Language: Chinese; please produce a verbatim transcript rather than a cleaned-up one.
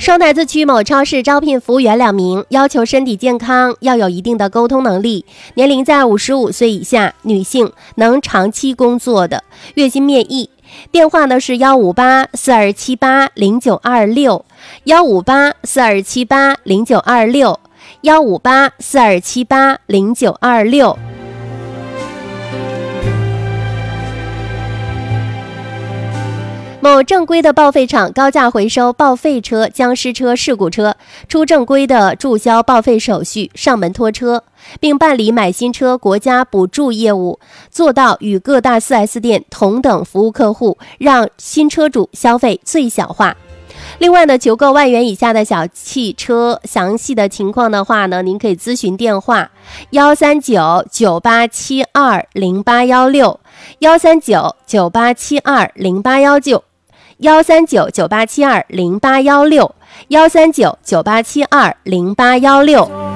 双台自区某超市招聘服务员两名，要求身体健康，要有一定的沟通能力，年龄在五十五岁以下，女性，能长期工作的，月薪面议。电话呢是幺五八四二七八零九二六，幺五八四二七八零九二六，幺五八四二七八零九二六。某正规的报废厂高价回收报废车、僵尸车、事故车，出正规的注销报废手续，上门拖车，并办理买新车国家补助业务，做到与各大 四 S 店同等服务客户，让新车主消费最小化。另外呢，求购万元以下的小汽车，详细的情况的话呢，您可以咨询电话幺三九九八七二零八幺六，幺三九九八七二零八幺九。幺三九九八七二零八幺六，幺三九九八七二零八幺六。